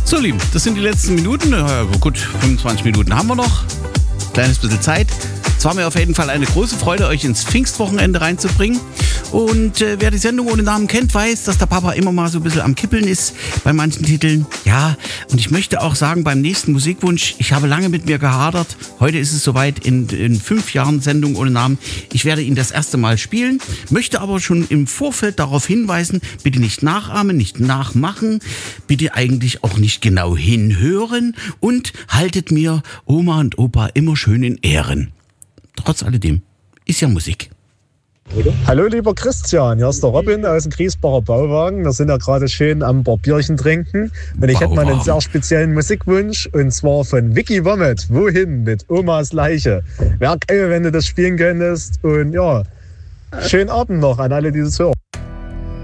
So, Lieben, das sind die letzten Minuten. Gut, 25 Minuten haben wir noch. Kleines bisschen Zeit. Es war mir auf jeden Fall eine große Freude, euch ins Pfingstwochenende reinzubringen. Und wer die Sendung ohne Namen kennt, weiß, dass der Papa immer mal so ein bisschen am Kippeln ist bei manchen Titeln. Ja, und ich möchte auch sagen, beim nächsten Musikwunsch, ich habe lange mit mir gehadert. Heute ist es soweit, in 5 Jahren Sendung ohne Namen. Ich werde ihn das erste Mal spielen, möchte aber schon im Vorfeld darauf hinweisen, bitte nicht nachahmen, nicht nachmachen, bitte eigentlich auch nicht genau hinhören und haltet mir Oma und Opa immer schön in Ehren. Trotz alledem ist ja Musik. Hallo lieber Christian, hier ist der Robin aus dem Griesbacher Bauwagen. Wir sind ja gerade schön am Bierchen trinken und ich hätte mal einen sehr speziellen Musikwunsch und zwar von Vicky Wommet. Wohin mit Omas Leiche? Wäre geil, wenn du das spielen könntest und ja, schönen Abend noch an alle, die das hören.